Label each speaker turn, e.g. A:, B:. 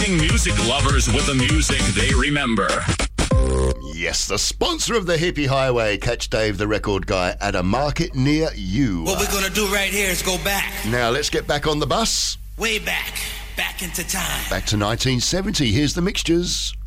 A: Connecting music lovers with the music they remember.
B: Yes, the sponsor of the Hippie Highway. Catch Dave the Record Guy at a market near you.
C: What we're going to do right here is go back.
B: Now let's get back on the bus.
C: Way back. Back into time.
B: Back to 1970. Here's the Mixtures.